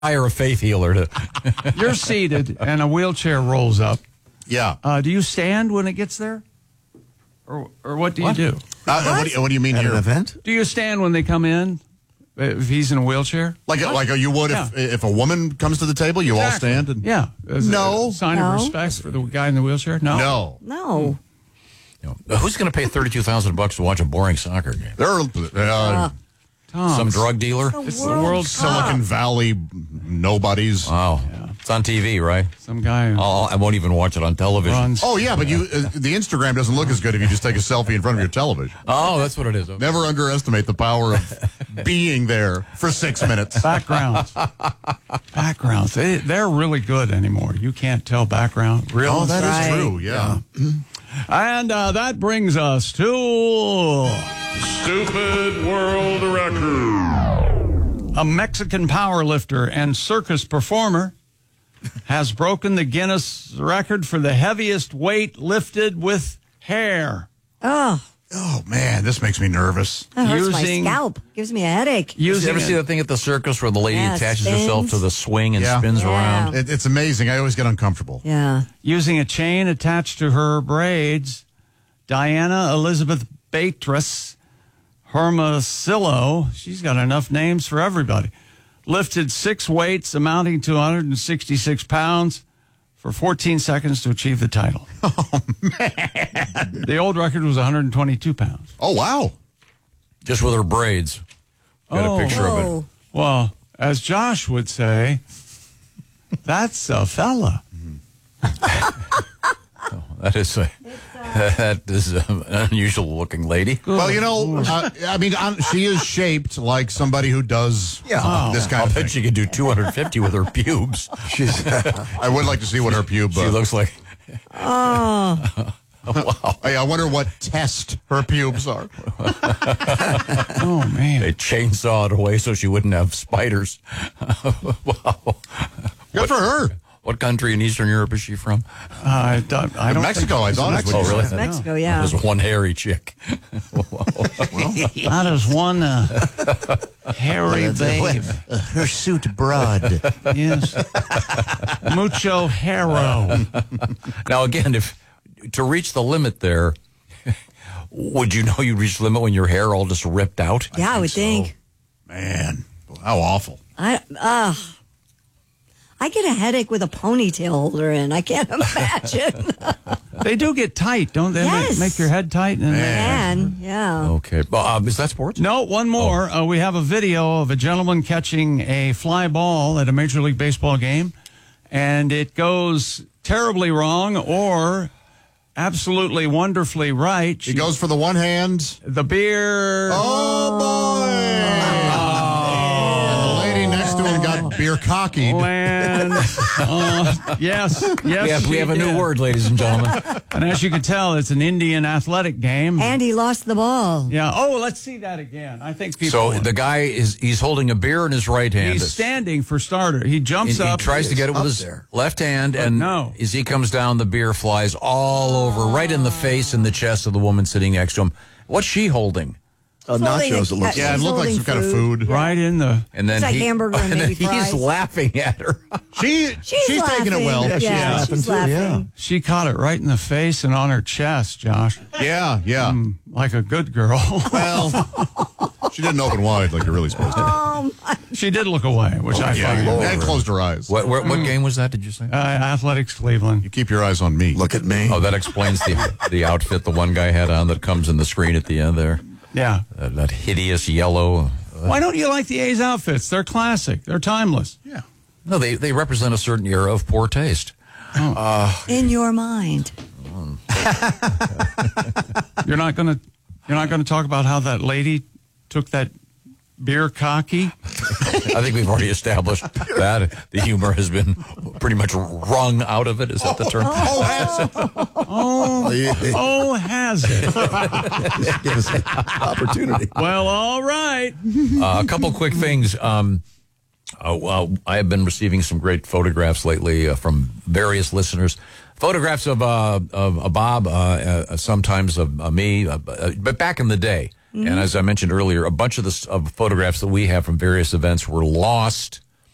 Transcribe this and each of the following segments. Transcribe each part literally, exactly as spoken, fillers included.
hire a faith healer to. You're seated, and a wheelchair rolls up. Yeah. Uh, do you stand when it gets there? Or or what do What? you do? Uh, what? do you, what do you mean At here? an event? Do you stand when they come in, if he's in a wheelchair? Like like you would if if a woman comes to the table, you all Exactly. stand and Yeah. As No. a sign No. of respect for the guy in the wheelchair? No. no. No. You know, who's going to pay thirty-two thousand bucks to watch a boring soccer game? There are uh, Tom, Some drug dealer? It's the World Silicon Valley nobodies. Wow. It's on T V, right? Some guy who I'll, I won't even watch it on television. runs. Oh yeah, but you uh, the Instagram doesn't look as good if you just take a selfie in front of your television. Oh, that's what it is. Okay. Never underestimate the power of being there for six minutes. Backgrounds. Backgrounds. They, they're really good anymore. You can't tell background. Real. Oh, that is Right. true. Yeah. And uh, that brings us to Stupid World Record. a Mexican powerlifter and circus performer has broken the Guinness record for the heaviest weight lifted with hair. Oh, Oh man, this makes me nervous. that hurts Using- my scalp. Gives me a headache. You Using ever a- see that thing at the circus where the lady Yeah, attaches spins. herself to the swing and Yeah. spins Yeah. around? It, it's amazing. I always get uncomfortable. Yeah. Using a chain attached to her braids, Diana Elizabeth Beatrice Hermosillo, she's got enough names for everybody, lifted six weights amounting to one hundred sixty-six pounds for fourteen seconds to achieve the title. Oh, man. The old record was one hundred twenty-two pounds. Oh wow. Just with her braids. Got Oh. a picture of it. Oh, Well, as Josh would say, that's a fella. That is a, that is an unusual looking lady. Well, you know, uh, I mean, um, she is shaped like somebody who does Yeah. this kind I'll of bet thing. she could do two hundred fifty with her pubes. She's I would like to see what her pube. She Uh, looks like. oh. Wow. Hey, I wonder what test her pubes are. Oh, man. They chainsaw it away so she wouldn't have spiders. Wow. Good for her. What country in Eastern Europe is she from? Uh, I don't, I don't Mexico, I thought. is what Oh, you really? said. Mexico, yeah. There's one hairy chick. That is one uh, hairy babe. her suit broad. Yes. Mucho hero. Now, again, if to reach the limit there, would you know you reached the limit when your hair all just ripped out? Yeah, I would think. Man, how awful. I uh, I get a headache with a ponytail holder in. I can't imagine. They do get tight, don't they? Yes. They make your head tight. And Man, yeah. Okay. Well, um, is that sports? No, one more. Uh, we have a video of a gentleman catching a fly ball at a Major League Baseball game, and it goes terribly wrong or absolutely wonderfully right. He goes for the one hand. The beer. Oh, boy. And the lady next to him got beer cocky. Land. uh, yes, yes. We have, we she have a new did. word, ladies and gentlemen. And as you can tell, it's an Indian athletic game. And he lost the ball. Yeah. Oh, let's see that again. I think people. So the guy is he's holding a beer in his right hand. he's standing for starter. He jumps He, he up. tries to get it with up his there. left hand, and no. as he comes down, the beer flies all over, right in the face and the chest of the woman sitting next to him. What's she holding? Uh, holding nachos, a- it looks Yeah, it She's looked like holding some kind of food. right in the. And then It's like he, hamburger and then maybe he's fries. laughing at her. She, She's, she's laughing. taking it well. Yeah, she's laughing she's too, laughing. yeah. She caught it right in the face and on her chest, Josh, Yeah, yeah. like a good girl. Well, she didn't open wide like you're really supposed to. Um, She did look away, which I Yeah, find. and closed her eyes. What, what, what game was that? Did you say? Uh, Athletics Cleveland. You keep your eyes on me. Look at me. Oh, that explains the the outfit the one guy had on that comes in the screen at the end there. Yeah. Uh, that hideous yellow. Why don't you like the A's outfits? They're classic. They're timeless. Yeah. No, they they represent a certain era of poor taste. in your mind. You're not gonna. You're not gonna talk about how that lady took that beer cocky. I think we've already established that the humor has been pretty much wrung out of it. Is that the term? Oh, that's Oh, oh, has it? Give us an opportunity. Well, all right. Uh, a couple quick things. Um, uh, well, I have been receiving some great photographs lately uh, from various listeners. Photographs of uh, of uh, Bob, uh, uh, sometimes of uh, me, uh, but back in the day. Mm-hmm. And as I mentioned earlier, a bunch of the of photographs that we have from various events were lost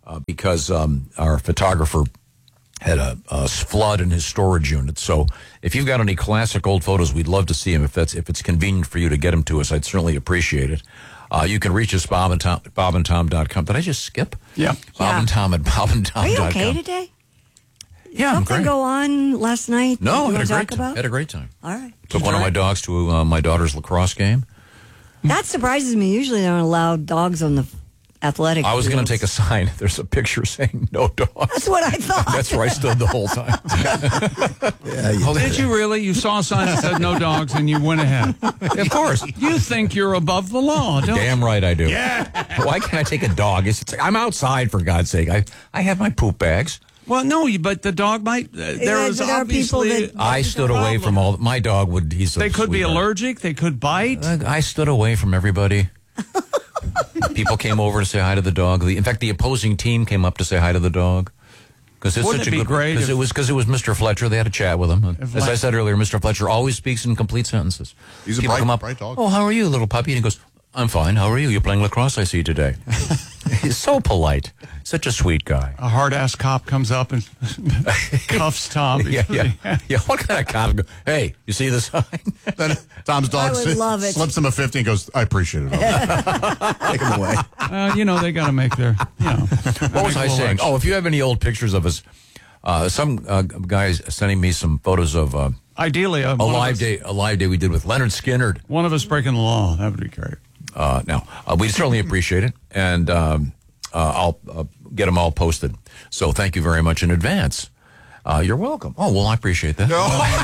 uh, because um, our photographer had a, a flood in his storage unit. So if you've got any classic old photos, we'd love to see them. If that's if it's convenient for you to get them to us, I'd certainly appreciate it. Uh, you can reach us, Bob and Tom, bob and tom dot com. Did I just skip? Yeah. Bob Yeah. and Tom at bob and tom Are you dot com. okay today? Yeah, I'm Something great. go on last night? No, you I wanna had a talk great time. about? Had a great time. All right. Took one of my dogs to uh, my daughter's lacrosse game. That surprises me. Usually they don't allow dogs on the athletic I was going to fields. take a sign. There's a picture saying no dogs. That's what I thought. That's where I stood the whole time. Yeah, you Did you really? You saw a sign that said no dogs and you went ahead. Of course. You think you're above the law, don't you? Damn right I do. Yeah. Why can't I take a dog? It's, it's like, I'm outside, for God's sake. I, I have my poop bags. Well, no, you- but the dog might. Uh, there Yeah, is there are people obviously. that- I stood away from all. My dog would. He's. A They could be sweetheart. allergic. They could bite. Uh, I stood away from everybody. People came over to say hi to the dog. The, in fact, the opposing team came up to say hi to the dog. Because it's Wouldn't such it a be good. great Because if- it was because it was Mister Fletcher. They had a chat with him. If As I like- said earlier, Mister Fletcher always speaks in complete sentences. He's a People bright- come up. bright dog. Oh, how are you, little puppy? And he goes, I'm fine. How are you? You're playing lacrosse, I see today. He's so polite. Such a sweet guy. A hard ass cop comes up and cuffs Tom. Yeah, because yeah, he- yeah. What kind of cop? Hey, you see the sign? Then Tom's dog I would si- love it. slips him a fifty and goes, I appreciate it. take them away. Uh, you know, they got to make their, you know. What was I saying? Oh, if you have any old pictures of us, uh, some uh, guys sending me some photos of uh, Ideally, uh, a one, of live us, day, a live day we did with Leonard Skinner. one of us breaking the law. That would be great. Uh, now, uh, we certainly appreciate it, and um, uh, I'll uh, get them all posted. So thank you very much in advance. Uh, you're welcome. Oh, well, I appreciate that.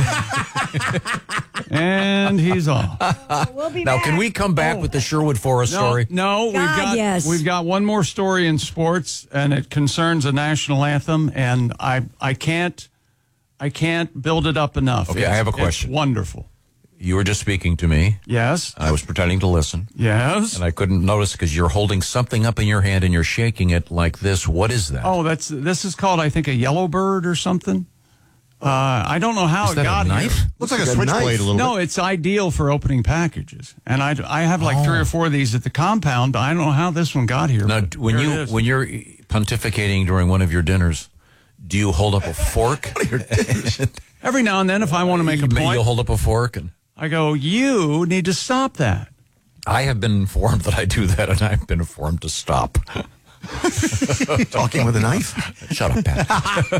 And he's off. We'll be Now, back. can we come back with the Sherwood Forest No, story? no, we've God, got yes. we've got one more story in sports, and it concerns a national anthem, and I I can't I can't build it up enough. Okay, I It's- have a it's question. wonderful. You were just speaking to me. Yes. I was pretending to listen. Yes. And I couldn't notice because you're holding something up in your hand and you're shaking it like this. What is that? Oh, that's this is called I think a yellow bird or something. Uh, I don't know how is it that got a knife? here. Looks like a Like a switchblade knife. a little No, bit. it's ideal for opening packages, and I, I have like three or four of these at the compound. I don't know how this one got here. Now, but when here you it is. when you're pontificating during one of your dinners, do you hold up a fork? every now and then, if I want to make a You- point, You'll hold up a fork, and I go, "You need to stop that." I have been informed that I do that, and I've been informed to stop. Talking with a knife? Shut up, Pat.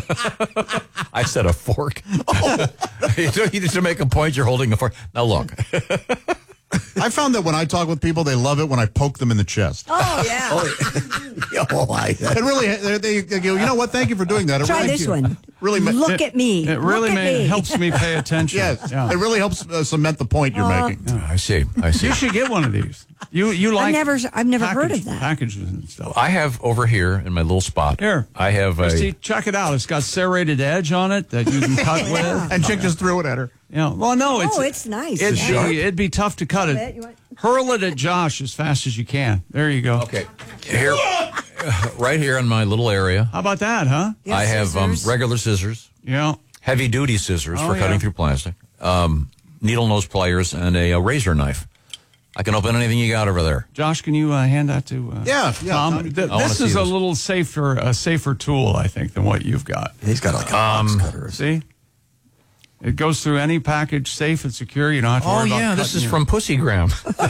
I said a fork. you don't need to make a point. You're holding a fork. Now look. I found that when I talk with people, they love it when I poke them in the chest. Oh, yeah. Oh, I, It really, they, they, they go, you know what? Thank you for doing that. It Try really, this one. Really, ma- Look at me. It really Look at may, me. helps me pay attention. yes, Yeah. it really helps uh, cement the point you're making. I see. I see. You should get one of these. You you like? never- I've never heard package- of that. Packages and stuff. I have over here in my little spot. Here. I have a. See, check it out. It's got serrated edge on it that you can cut with. And Chick just threw it at her. Yeah. Well, no, it's Oh, it's nice. It'd Yeah. be, it'd be tough to cut bet it. you want- Hurl it at Josh as fast as you can. There you go. Okay. Here, right here in my little area, How about that, huh? You I have um, scissors? regular scissors, Yeah. heavy duty scissors Oh, for cutting yeah. through plastic, um, needle nose pliers, and a, a razor knife. I can open anything you got over there. Josh, can you uh, hand that to uh, Yeah, yeah, Tom? Tommy. Th- I wanna this see is a this. little safer, a safer tool, I think, than what you've got. he's got like a Um, box cutter. See? It goes through any package, safe and secure. You don't have to Oh worry about yeah, this cutting is your- from Pussygram.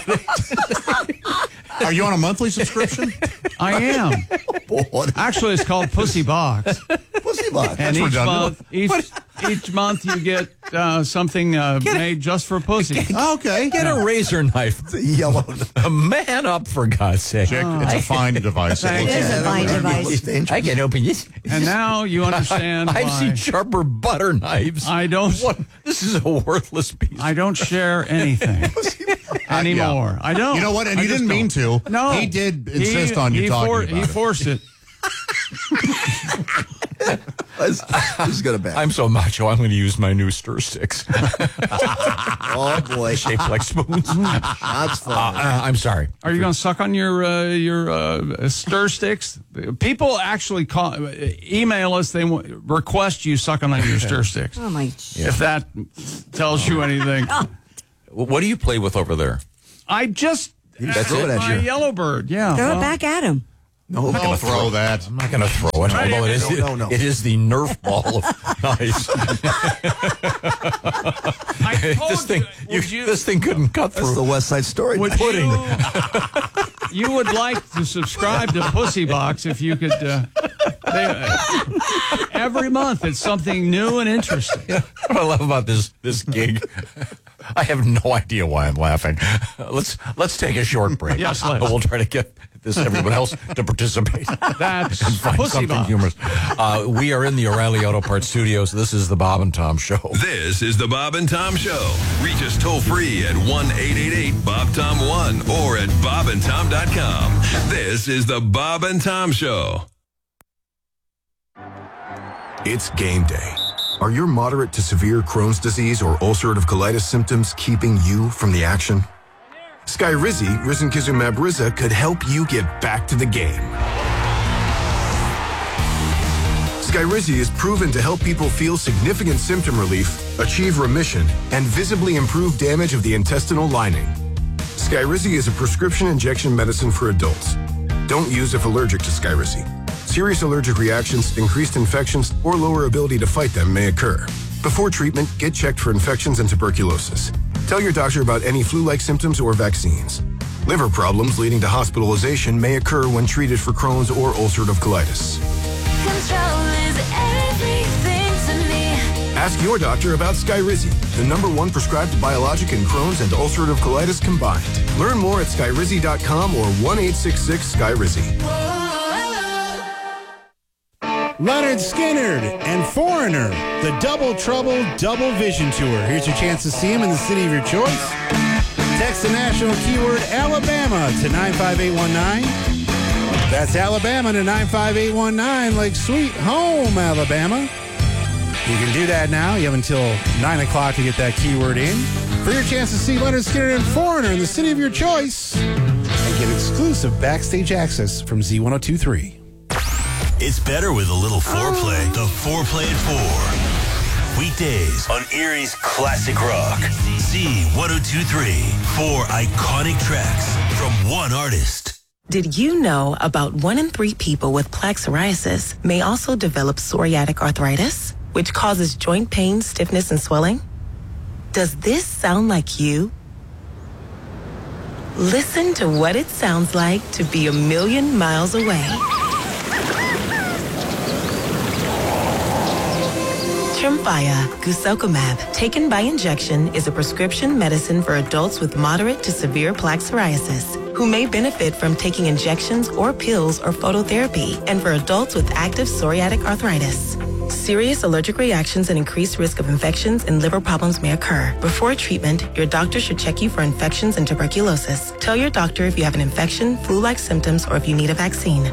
Are you on a monthly subscription? I am. What? Actually, it's called Pussy Box. Pussy box. And each redundant. month, each, each month you get uh, something uh, made just for pussy. Okay. Get a razor knife. Yellow. Man up, for God's sake. Chick, it's a fine device. Thank It is a fine device. It's dangerous. I can open this. And now you understand I've why seen sharper butter knives. I don't. What? This is a worthless piece. I don't share anything anymore. I don't. You know what? And I you just didn't mean don't. to. No, He did insist on you he talking for- about He it. forced it. This is going to back. I'm so macho, I'm going to use my new stir sticks. Oh, boy. Shaped like spoons. uh, That's fun. uh, I'm sorry. Are you going to suck on your uh, your uh, stir sticks? People actually call, email us. They w- request you suck on your stir sticks. Oh, my. If that tells you anything, What do you play with over there? I just That's that's it? my Your- yellow bird. Yeah, Throw well, it back at him. No, I'm not gonna throw that. I'm not going to throw it. Although it is, No, no, no. it is the Nerf ball of nice. I told this thing, you, you, would you- this thing couldn't cut That's through. the West Side Story. Would pudding. You, you would like to subscribe to Pussy Box if you could. Uh, they, uh, every month it's something new and interesting. What I love about this this gig, I have no idea why I'm laughing. Let's let's take a short break. Yes, let's. We'll try to get this everyone else to participate. That's and find Pussy something Box. humorous. Uh, we are in the O'Reilly Auto Parts studios. This is the Bob and Tom Show. This is the Bob and Tom Show. Reach us toll free at one eight eight eight Bob Tom one or at bob and tom dot com. This is the Bob and Tom Show. It's game day. Are your moderate to severe Crohn's disease or ulcerative colitis symptoms keeping you from the action? Skyrizi, risankizumab Riza, could help you get back to the game. Skyrizi is proven to help people feel significant symptom relief, achieve remission, and visibly improve damage of the intestinal lining. Skyrizi is a prescription injection medicine for adults. Don't use if allergic to Skyrizi. Serious allergic reactions, increased infections, or lower ability to fight them may occur. Before treatment, get checked for infections and tuberculosis. Tell your doctor about any flu-like symptoms or vaccines. Liver problems leading to hospitalization may occur when treated for Crohn's or ulcerative colitis. Control is everything to me. Ask your doctor about Skyrizi, the number one prescribed biologic in Crohn's and ulcerative colitis combined. Learn more at skyrizi dot com or one eight six six Skyrizi. Leonard Skinnard and Foreigner, the Double Trouble Double Vision Tour. Here's your chance to see him in the city of your choice. Text the national keyword Alabama to nine five eight one nine. That's Alabama to nine five eight one nine, like Sweet Home, Alabama. You can do that now. You have until nine o'clock to get that keyword in for your chance to see Leonard Skinnard and Foreigner in the city of your choice and get exclusive backstage access from Z one oh two three. It's better with a little foreplay. The Foreplay at four. Weekdays on Erie's Classic Rock. Z one oh two three. Four iconic tracks from one artist. Did you know about one in three people with plaque psoriasis may also develop psoriatic arthritis, which causes joint pain, stiffness, and swelling? Does this sound like you? Listen to what it sounds like to be a million miles away. Tremfya guselkumab, taken by injection, is a prescription medicine for adults with moderate to severe plaque psoriasis who may benefit from taking injections or pills or phototherapy, and for adults with active psoriatic arthritis. Serious allergic reactions and increased risk of infections and liver problems may occur. Before treatment, your doctor should check you for infections and tuberculosis. Tell your doctor if you have an infection, flu-like symptoms, or if you need a vaccine.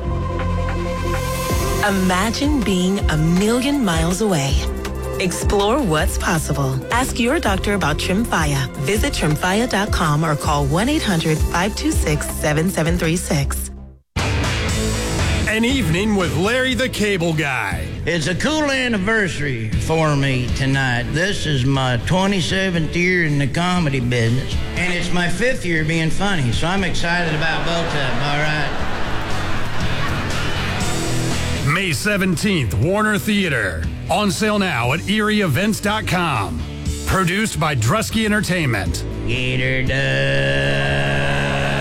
Imagine being a million miles away. Explore what's possible. Ask your doctor about Tremfya. Visit tremfya dot com or call one eight hundred five two six seven seven three six. An evening with Larry the Cable Guy. It's a cool anniversary for me tonight. This is my twenty-seventh year in the comedy business, and it's my fifth year being funny, so I'm excited about both of them, all right? May seventeenth, Warner Theater. On sale now at erie events dot com. Produced by Drusky Entertainment. Get her done.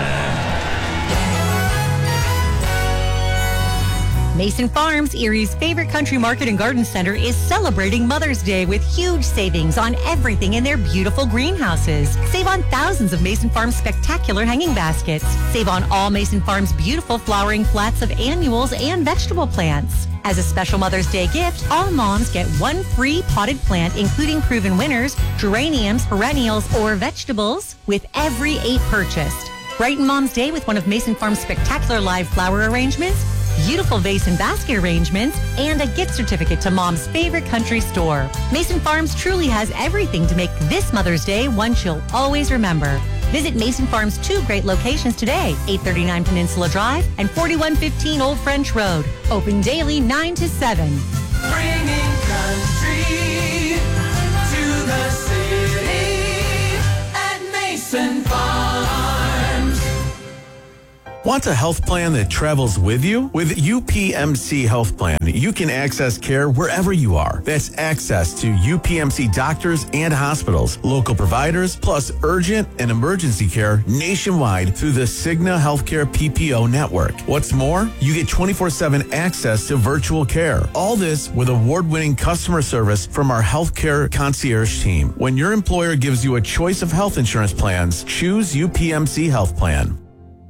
Mason Farms, Erie's favorite country market and garden center, is celebrating Mother's Day with huge savings on everything in their beautiful greenhouses. Save on thousands of Mason Farms spectacular hanging baskets. Save on all Mason Farms beautiful flowering flats of annuals and vegetable plants. As a special Mother's Day gift, all moms get one free potted plant, including proven winners, geraniums, perennials, or vegetables, with every eight purchased. Brighten Mom's Day with one of Mason Farms' spectacular live flower arrangements, beautiful vase and basket arrangements, and a gift certificate to Mom's favorite country store. Mason Farms truly has everything to make this Mother's Day one she'll always remember. Visit Mason Farms' two great locations today, eight thirty-nine Peninsula Drive and forty-one fifteen Old French Road. Open daily nine to seven. Bringing country to the city at Mason Farms. Want a health plan that travels with you? With U P M C Health Plan, you can access care wherever you are. That's access to U P M C doctors and hospitals, local providers, plus urgent and emergency care nationwide through the Cigna Healthcare P P O network. What's more, you get twenty-four seven access to virtual care. All this with award-winning customer service from our healthcare concierge team. When your employer gives you a choice of health insurance plans, choose U P M C Health Plan.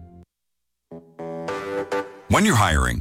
When you're hiring,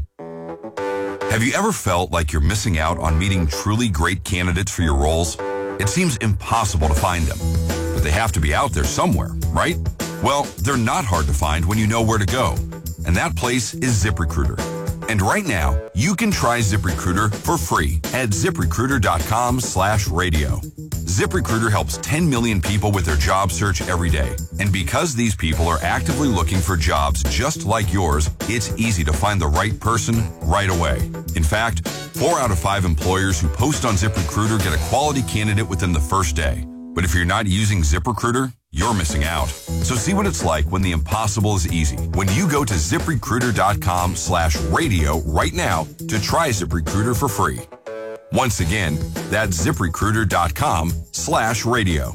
have you ever felt like you're missing out on meeting truly great candidates for your roles? It seems impossible to find them, but they have to be out there somewhere, right? Well, they're not hard to find when you know where to go, and that place is ZipRecruiter. And right now, you can try ZipRecruiter for free at ZipRecruiter.com slash radio. ZipRecruiter helps ten million people with their job search every day. And because these people are actively looking for jobs just like yours, it's easy to find the right person right away. In fact, four out of five employers who post on ZipRecruiter get a quality candidate within the first day. But if you're not using ZipRecruiter, you're missing out. So see what it's like when the impossible is easy. When you go to ZipRecruiter.com slash radio right now to try ZipRecruiter for free. Once again, that's ZipRecruiter.com slash radio.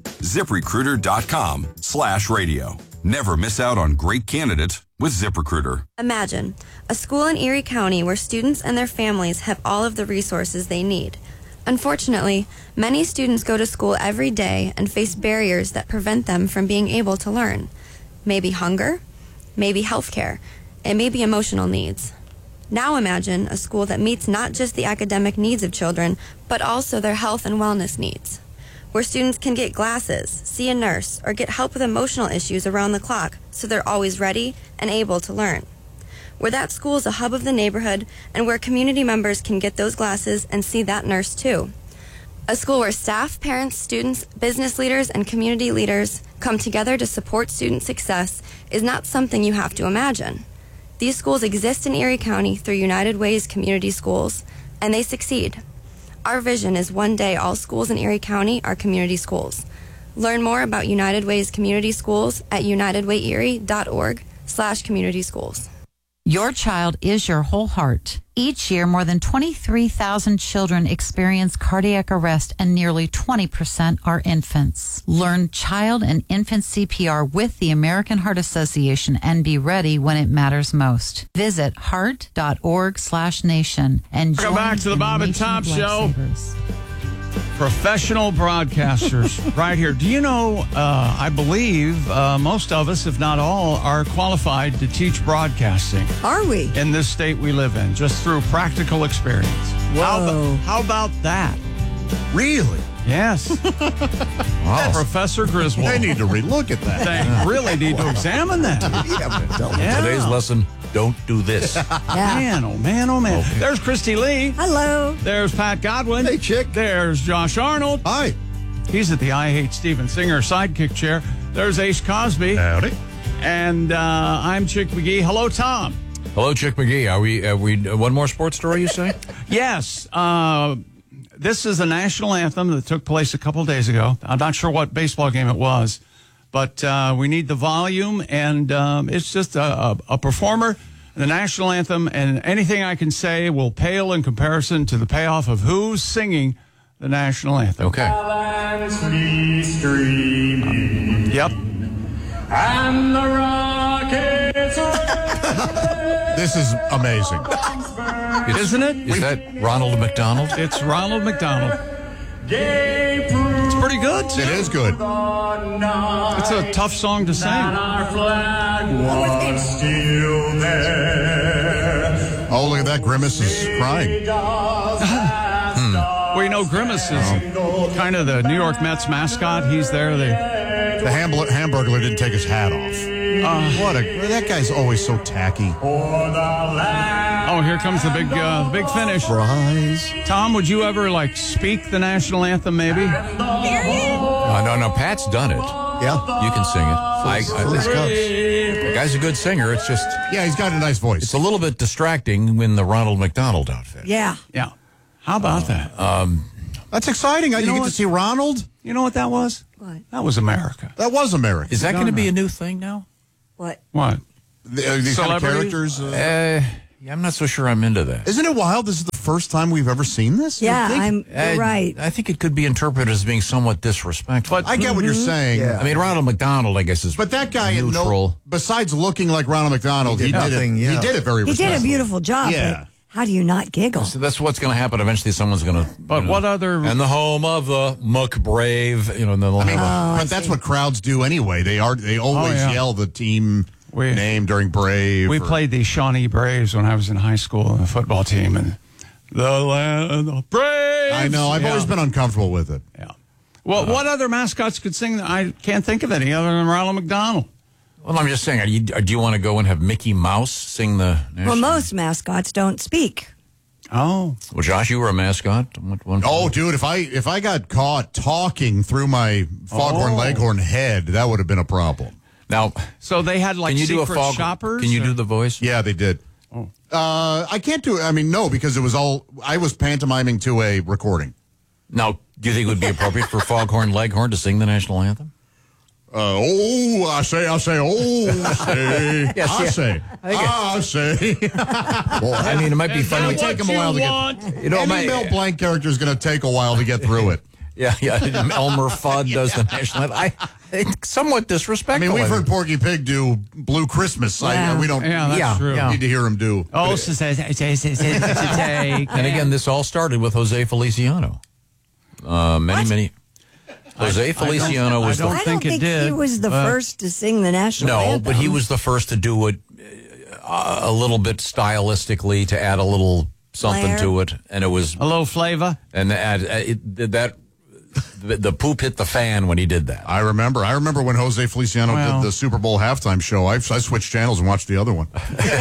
ZipRecruiter.com slash radio. Never miss out on great candidates with ZipRecruiter. Imagine a school in Erie County where students and their families have all of the resources they need. Unfortunately, many students go to school every day and face barriers that prevent them from being able to learn. Maybe hunger, maybe healthcare, and maybe emotional needs. Now imagine a school that meets not just the academic needs of children, but also their health and wellness needs. Where students can get glasses, see a nurse, or get help with emotional issues around the clock so they're always ready and able to learn. Where that school is a hub of the neighborhood and where community members can get those glasses and see that nurse too. A school where staff, parents, students, business leaders, and community leaders come together to support student success is not something you have to imagine. These schools exist in Erie County through United Way's community schools, and they succeed. Our vision is one day all schools in Erie County are community schools. Learn more about United Way's community schools at unitedwayerie.org slash community schools. Your child is your whole heart. Each year, more than twenty-three thousand children experience cardiac arrest and nearly twenty percent are infants. Learn child and infant C P R with the American Heart Association and be ready when it matters most. Visit heart.org slash nation and join Welcome back to the Bob and Tom Show. Professional broadcasters right here. Do you know, uh, I believe uh, most of us, if not all, are qualified to teach broadcasting. Are we? In this state we live in, just through practical experience. Whoa. How, ab- how about that? Really? Yes. Wow. Professor Griswold. They need to relook at that. They really need to examine that. Yeah. Today's lesson, don't do this. Man, oh man, oh man. Okay. There's Christy Lee. Hello. There's Pat Godwin. Hey, chick. There's Josh Arnold. Hi. He's at the I Hate Steven Singer sidekick chair. There's Ace Cosby. Howdy. And uh, I'm Chick McGee. Hello, Tom. Hello, Chick McGee. Are we, are we, uh, one more sports story, you say? Yes. Uh, this is a national anthem that took place a couple days ago. I'm not sure what baseball game it was, but uh, we need the volume, and um, it's just a, a, a performer, the national anthem, and anything I can say will pale in comparison to the payoff of who's singing the national anthem. Okay. Um, yep. And the rockets are This is amazing. Isn't it? Is that Ronald McDonald? It's Ronald McDonald. It's pretty good. It is good. It's a tough song to sing. our flag was still there. Oh, look at that. Grimace is crying. hmm. Well, you know, Grimace is kind of the New York Mets mascot. He's there. They, the Hambler, Hamburglar didn't take his hat off. Uh, what a that guy's always so tacky. Oh, here comes the big, uh, the big finish. Rise. Tom, would you ever like speak the national anthem? Maybe. Uh, no, no. Pat's done it. Yeah, you can sing it. I, I, the guy's a good singer. It's just yeah, he's got a nice voice. It's a little bit distracting in the Ronald McDonald outfit. Yeah, yeah. How about uh, that? Um, That's exciting. You, you get what? to see Ronald. You know what that was? What? That was America. That was America. Is that going to be a new thing now? What? What? The, uh, these kind of characters. Uh, Uh, yeah, I'm not so sure I'm into that. isn't it wild? This is the first time we've ever seen this. Yeah, I think? I'm you're I- right. I think it could be interpreted as being somewhat disrespectful. I get what you're saying. Yeah. I mean, Ronald McDonald, I guess, is But that guy, in neutral. no, besides looking like Ronald McDonald, He he did did, nothing, it. yeah. He did it very. He did a respectfully. beautiful job. Yeah. But how do you not giggle? So that's what's going to happen. Eventually, someone's going to. But what other? And the home of the McBrave, you know, and then they'll I mean, have a- but that's what crowds do anyway. They are. They always Oh, yeah. yell the team We- name during Brave. We or- played the Shawnee Braves when I was in high school on the football team, and the land of Braves. I know. I've Yeah. always been uncomfortable with it. Yeah. Well, what other mascots could sing? I can't think of any other than Ronald McDonald. Well, I'm just saying, are you, do you want to go and have Mickey Mouse sing the national? Well, most mascots don't speak. Oh. Well, Josh, you were a mascot. What, one Oh, dude, if I if I got caught talking through my foghorn Oh. leghorn head, that would have been a problem. Now, So they had like can you do a secret fog? shoppers? Can you or- do the voice? Yeah, they did. Oh. Uh, I can't do it. I mean, no, because it was all I was pantomiming to a recording. Now, do you think it would be appropriate for Foghorn Leghorn to sing the national anthem? Uh, oh, I say, I say, oh, I say, Yes, I yeah. say, I say. Well, I mean, it might be funny. It'll take them a while to want? get. You know, Any my- Mel Blanc character is going to take a while to get through it. Yeah, yeah. Elmer Fudd does the national anthem. I, it's somewhat I disrespectful. mean, we've heard Porky Pig do Blue Christmas. I, Yeah. we don't. Yeah, that's Yeah, true. yeah. need to hear him do. Oh, so say, say, say, say, say, say, And again, this all started with Jose Feliciano. Uh, many, many. Jose Feliciano was I don't I the. think don't it think he did, was the but- first to sing the national No, anthem. but he was the first to do it uh, a little bit stylistically, to add a little something Flair. to it, and it was a little flavor. and add it, that the, the poop hit the fan when he did that. I remember. I remember when Jose Feliciano Well- did the Super Bowl halftime show. I, I switched channels and watched the other one.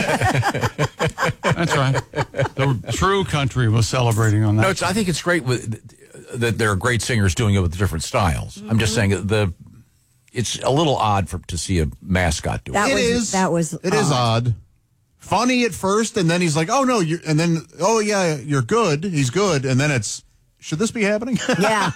That's right. The true country was celebrating on that. No, it's, I think it's great with, that there are great singers doing it with different styles. I'm just saying the it's a little odd for to see a mascot do it. That It was is. that was It is odd. Funny at first, and then he's like, "Oh no," you're, and then, "Oh yeah, you're good." He's good, and then it's, "Should this be happening?" Yeah.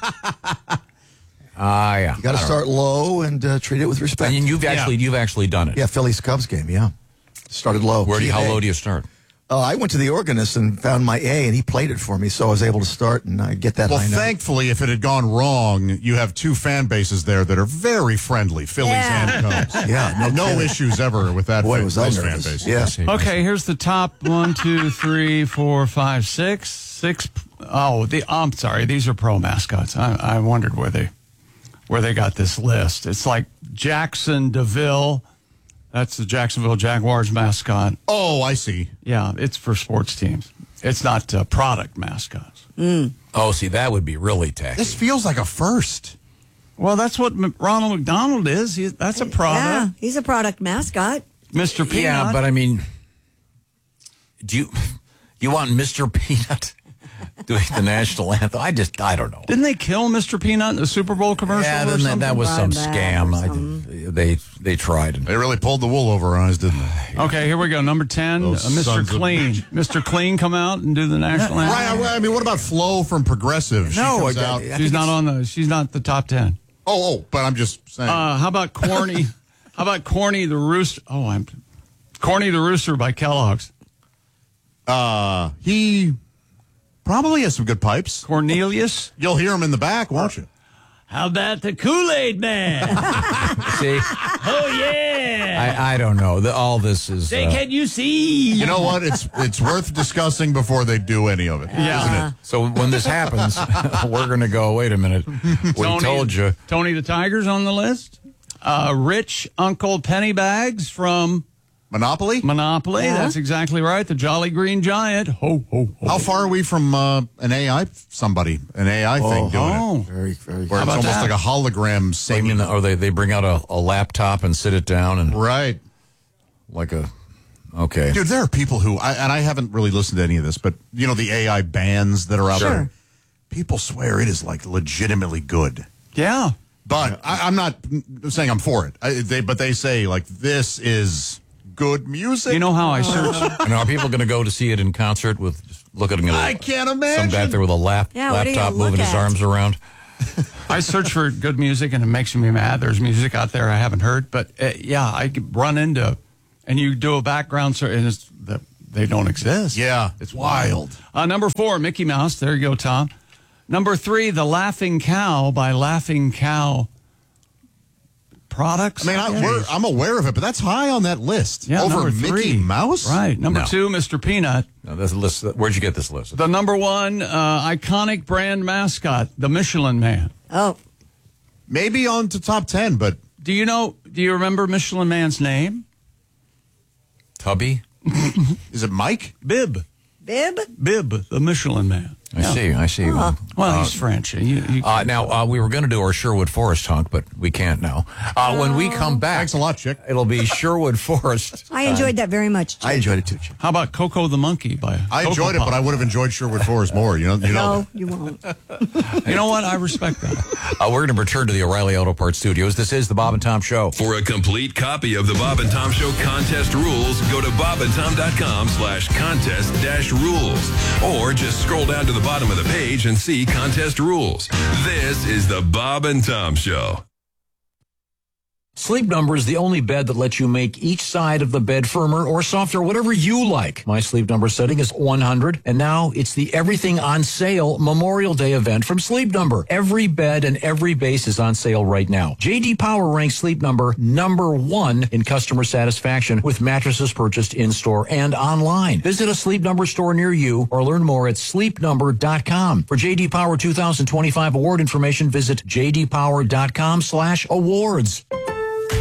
Ah, yeah. You got to start low and uh, treat it with respect. And you've actually you've actually done it. Yeah, Phillies Cubs game. Yeah, started low. Where do you, how Key A. low do you start? Uh, I went to the organist and found my A, and he played it for me, so I was able to start and I get that Well, high note. thankfully, if it had gone wrong, you have two fan bases there that are very friendly, Phillies Yeah. and Cubs. Yeah, no no kidding. issues ever with that. Boy, fan, was I those fan nervous. bases. Yeah. Okay, here's the top one, two, three, four, five, six, six. Oh, the I'm sorry, these are pro mascots. I, I wondered where they where they got this list. It's like Jackson DeVille. That's the Jacksonville Jaguars mascot. Oh, I see. Yeah, it's for sports teams. It's not uh, product mascots. Oh, see, that would be really tacky. This feels like a first. Well, that's what M- Ronald McDonald is. He, that's a Yeah, product. he's a product mascot. Mister Peanut. Yeah, but I mean, do you you want Mister Peanut doing the national anthem? I just I don't know. Didn't they kill Mister Peanut in the Super Bowl commercial Yeah, or then that, something? that was some Brought him back scam. or I, something. they they tried. They really pulled the wool over our eyes, didn't they? Okay, here we go. Number ten, uh, Those Mister sons of Clean. Mister Clean come out and do the national anthem. Right. I, I mean, what about Flo from Progressive? She No, comes I- out. I- She's not on the. She's not the top ten. Oh, oh, but I'm just saying. Uh, how about Corny? How about Corny the Rooster? Oh, I'm Corny the Rooster by Kellogg's. Uh, he probably has some good pipes. Cornelius. You'll hear him in the back, won't you? How about the Kool-Aid Man? See, Oh yeah. I, I don't know. The, all this is. Say, uh, can you see? You know what? It's it's worth discussing before they do any of it. Yeah. Isn't it? so when this happens, we're going to go. Wait a minute. We Tony, told you. Tony the Tiger's on the list. Uh, Rich Uncle Pennybags from Monopoly? Monopoly. Yeah. That's exactly right. The Jolly Green Giant. Ho, ho, ho. How far are we from uh, an A I, somebody, an A I thing doing oh. it? Very, very Where How it's about almost that? like a hologram I singing. mean, or they, they bring out a, a laptop and sit it down and Right. like a. Okay. Dude, there are people who, I, and I haven't really listened to any of this, but you know, the A I bands that are out Sure. there, people swear it is like legitimately good. Yeah. But I, I'm not saying I'm for it. I, they, but they say like this is good music. You know how I search? And are people going to go to see it in concert with just looking at a, I can't some imagine. guy there with a lap, Yeah, what are you laptop gonna look moving his at? arms around? I search for good music and it makes me mad. There's music out there I haven't heard, but uh, yeah, I could run into and you do a background search, and it's, the, they don't exist. Yeah. It's wild. Uh, number four, Mickey Mouse. There you go, Tom. Number three, The Laughing Cow by Laughing Cow Products. I mean, I, we're, I'm aware of it, but that's high on that list. Yeah, over number Mickey three. Mouse? Right. Number No. two, Mister Peanut. No, this list. Where'd you get this list? The number one uh, iconic brand mascot, the Michelin Man. Oh. Maybe on to top ten, but. Do you know, do you remember Michelin Man's name? Tubby? Is it Mike? Bib. Bib? Bib, the Michelin Man. I see, I see. Oh. Well, Uh, he's French. You, you Uh, now, uh, we were going to do our Sherwood Forest hunk, but we can't now. Uh, when we come back. Thanks a lot, Chick. It'll be Sherwood Forest. I enjoyed that very much. I enjoyed it too, Chick. How about Coco the Monkey by I Coco enjoyed it, Pop? but I would have enjoyed Sherwood Forest more. You know, you know. No, you won't. You know what? I respect that. Uh, we're going to return to the O'Reilly Auto Parts Studios. This is the Bob and Tom Show. For a complete copy of the Bob and Tom Show contest rules, go to bobandtom.com slash contest dash rules. Or just scroll down to the bottom of the page and see contest rules. This is the Bob and Tom Show. Sleep Number is the only bed that lets you make each side of the bed firmer or softer, whatever you like. My Sleep Number setting is one hundred, and now it's the Everything on Sale Memorial Day event from Sleep Number. Every bed and every base is on sale right now. J D Power ranks Sleep Number number one in customer satisfaction with mattresses purchased in-store and online. Visit a Sleep Number store near you or learn more at sleep number dot com. For J D Power two thousand twenty-five award information, visit j d power dot com slash awards.